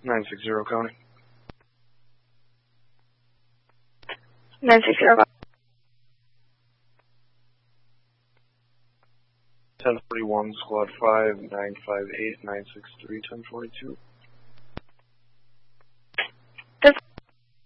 960 County. 960. 1041, Squad 5, 958, 963, 1042.